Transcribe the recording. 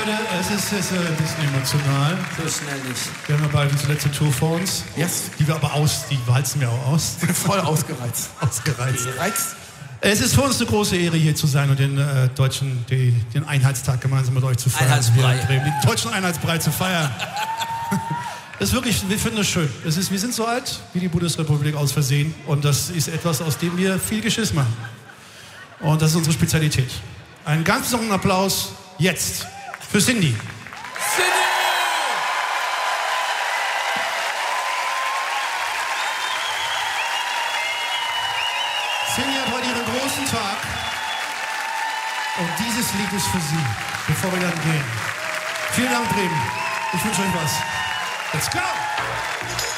Leute, es ist ein bisschen emotional. So schnell nicht. Wir haben ja bald die letzte Tour vor uns. Yes. Die wir aber die walzen wir auch aus. Voll ausgereizt. Gereizt. Es ist für uns eine große Ehre, hier zu sein und den den Einheitstag gemeinsam mit euch zu feiern. Einheitsbrei. Den deutschen Einheitsbrei zu feiern. Das ist wirklich, wir finden es schön. Wir sind so alt wie die Bundesrepublik aus Versehen. Und das ist etwas, aus dem wir viel Geschiss machen. Und das ist unsere Spezialität. Einen ganz besonderen Applaus jetzt für Cindy. Cindy hat heute ihren großen Tag. Und dieses Lied ist für sie, bevor wir dann gehen. Vielen Dank, Bremen. Ich wünsche euch was. Let's go!